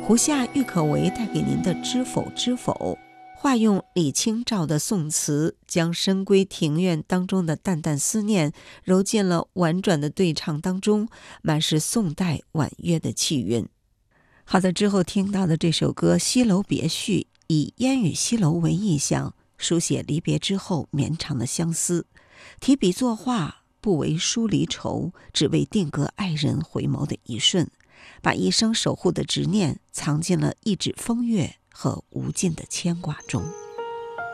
胡夏郁可唯带给您的《知否知否》，化用李清照的宋词，将深闺庭院当中的淡淡思念揉进了婉转的对唱当中，满是宋代婉约的气韵。好的，之后听到的这首歌《西楼别绪》，以烟雨西楼为意象，书写离别之后绵长的相思，提笔作画，不为疏离愁，只为定格爱人回眸的一瞬，把一生守护的执念藏进了一纸风月和无尽的牵挂中。